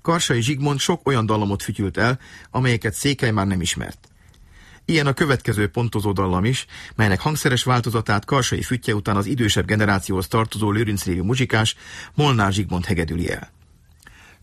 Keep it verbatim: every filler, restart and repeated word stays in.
Karsai Zsigmond sok olyan dallamot fütyült el, amelyeket Székely már nem ismert. Ilyen a következő pontozó dallam is, melynek hangszeres változatát Karsai füttye után az idősebb generációhoz tartozó lőrincrévű muzsikás, Molnár Zsigmond hegedüli el.